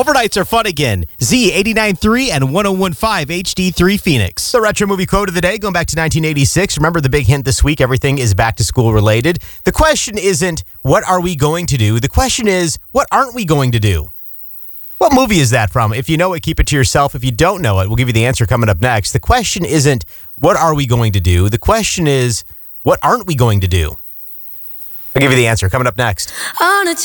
Overnights are fun again. Z89.3 and 101.5 HD3 Phoenix. The retro movie quote of the day, going back to 1986. Remember the big hint this week, everything is back to school related. The question isn't, what are we going to do? The question is, what aren't we going to do? What movie is that from? If you know it, keep it to yourself. If you don't know it, we'll give you the answer coming up next. The question isn't, what are we going to do? The question is, what aren't we going to do? I'll give you the answer coming up next.